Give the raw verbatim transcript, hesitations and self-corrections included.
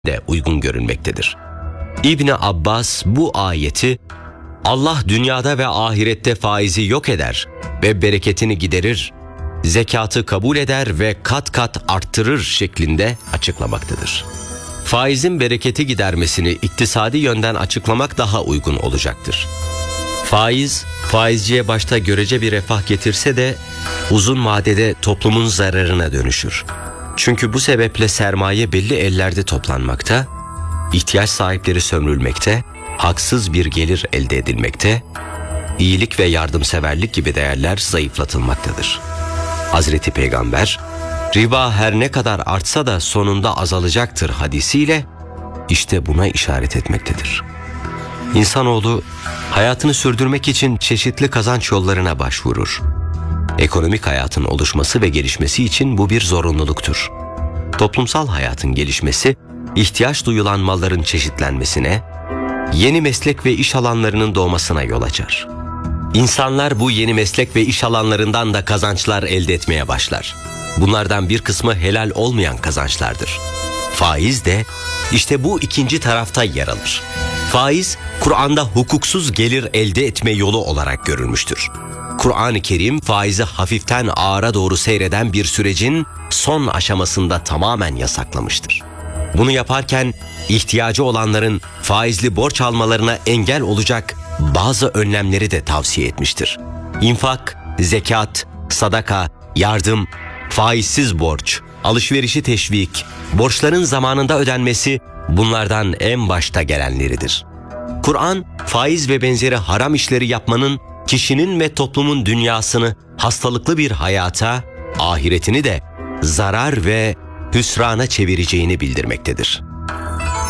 de uygun görülmektedir. İbni Abbas bu ayeti Allah dünyada ve ahirette faizi yok eder ve bereketini giderir, zekatı kabul eder ve kat kat arttırır şeklinde açıklamaktadır. Faizin bereketi gidermesini iktisadi yönden açıklamak daha uygun olacaktır. Faiz, faizciye başta görece bir refah getirse de uzun vadede toplumun zararına dönüşür. Çünkü bu sebeple sermaye belli ellerde toplanmakta, ihtiyaç sahipleri sömürülmekte, haksız bir gelir elde edilmekte, iyilik ve yardımseverlik gibi değerler zayıflatılmaktadır. Hazreti Peygamber, riba her ne kadar artsa da sonunda azalacaktır hadisiyle işte buna işaret etmektedir. İnsanoğlu hayatını sürdürmek için çeşitli kazanç yollarına başvurur. Ekonomik hayatın oluşması ve gelişmesi için bu bir zorunluluktur. Toplumsal hayatın gelişmesi, ihtiyaç duyulan malların çeşitlenmesine, yeni meslek ve iş alanlarının doğmasına yol açar. İnsanlar bu yeni meslek ve iş alanlarından da kazançlar elde etmeye başlar. Bunlardan bir kısmı helal olmayan kazançlardır. Faiz de işte bu ikinci tarafta yer alır. Faiz, Kur'an'da hukuksuz gelir elde etme yolu olarak görülmüştür. Kur'an-ı Kerim faizi hafiften ağıra doğru seyreden bir sürecin son aşamasında tamamen yasaklamıştır. Bunu yaparken ihtiyacı olanların faizli borç almalarına engel olacak bazı önlemleri de tavsiye etmiştir. İnfak, zekat, sadaka, yardım, faizsiz borç, alışverişi teşvik, borçların zamanında ödenmesi bunlardan en başta gelenleridir. Kur'an, faiz ve benzeri haram işleri yapmanın kişinin ve toplumun dünyasını hastalıklı bir hayata, ahiretini de zarar ve hüsrana çevireceğini bildirmektedir.